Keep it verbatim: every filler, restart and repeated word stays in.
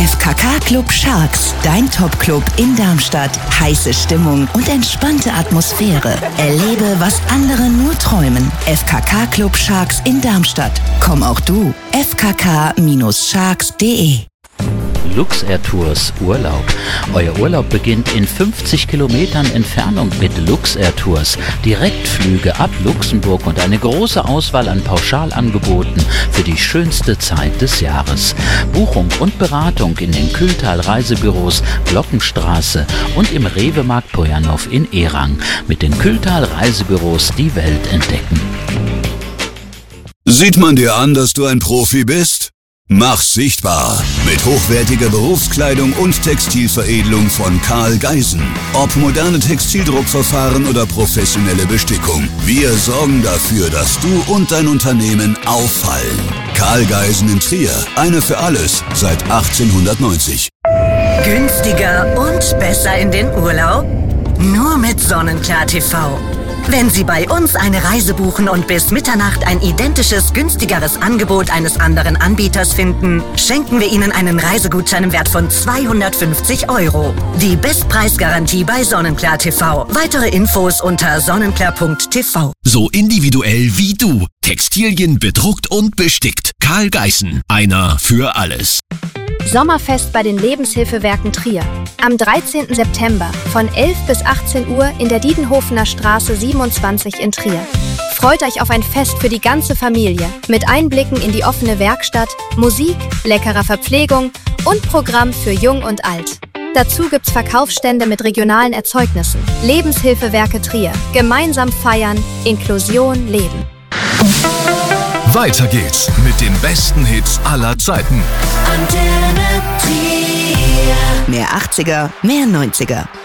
F K K Club Sharks, dein Top-Club in Darmstadt. Heiße Stimmung und entspannte Atmosphäre. Erlebe, was andere nur träumen. F K K Club Sharks in Darmstadt. Komm auch du. f k k sharks punkt de Luxair Tours Urlaub. Euer Urlaub beginnt in fünfzig Kilometern Entfernung mit Luxair Tours. Direktflüge ab Luxemburg und eine große Auswahl an Pauschalangeboten für die schönste Zeit des Jahres. Buchung und Beratung in den Kühltal Reisebüros Glockenstraße und im Rewe-Markt Pojanow in Erang. Mit den Kühltal Reisebüros die Welt entdecken. Sieht man dir an, dass du ein Profi bist? Mach's sichtbar mit hochwertiger Berufskleidung und Textilveredelung von Karl Geisen. Ob moderne Textildruckverfahren oder professionelle Bestickung. Wir sorgen dafür, dass du und dein Unternehmen auffallen. Karl Geisen in Trier. Einer für alles seit achtzehnhundertneunzig. Günstiger und besser in den Urlaub? Nur mit Sonnenklar T V. Wenn Sie bei uns eine Reise buchen und bis Mitternacht ein identisches, günstigeres Angebot eines anderen Anbieters finden, schenken wir Ihnen einen Reisegutschein im Wert von zweihundertfünfzig Euro. Die Bestpreisgarantie bei Sonnenklar T V. Weitere Infos unter sonnenklar punkt t v. So individuell wie du. Textilien bedruckt und bestickt. Karl Geisen. Einer für alles. Sommerfest bei den Lebenshilfewerken Trier. Am dreizehnten September von elf bis achtzehn Uhr in der Diedenhofener Straße siebenundzwanzig in Trier. Freut euch auf ein Fest für die ganze Familie mit Einblicken in die offene Werkstatt, Musik, leckerer Verpflegung und Programm für Jung und Alt. Dazu gibt's Verkaufsstände mit regionalen Erzeugnissen. Lebenshilfewerke Trier. Gemeinsam feiern, Inklusion leben. Weiter geht's mit den besten Hits aller Zeiten. Mehr achtziger, mehr neunziger.